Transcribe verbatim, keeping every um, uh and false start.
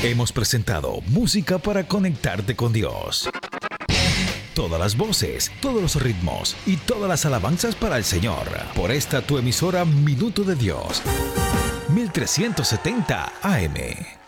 Hemos presentado música para conectarte con Dios. Todas las voces, todos los ritmos y todas las alabanzas para el Señor. Por esta tu emisora Minuto de Dios. mil trescientos setenta A M.